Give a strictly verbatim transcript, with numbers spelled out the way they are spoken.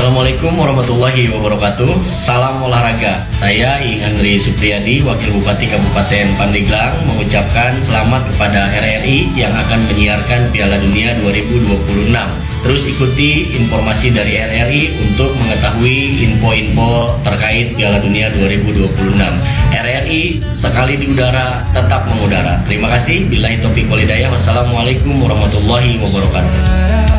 Assalamualaikum warahmatullahi wabarakatuh. Salam olahraga. Saya Ing Andri Supriyadi, Wakil Bupati Kabupaten Pandeglang, mengucapkan selamat kepada R R I yang akan menyiarkan Piala Dunia dua ribu dua puluh enam. Terus ikuti informasi dari R R I untuk mengetahui info-info terkait Piala Dunia dua ribu dua puluh enam. R R I sekali di udara, tetap mengudara. Terima kasih. Billahi taufiq wal hidayah. Wassalamualaikum warahmatullahi wabarakatuh.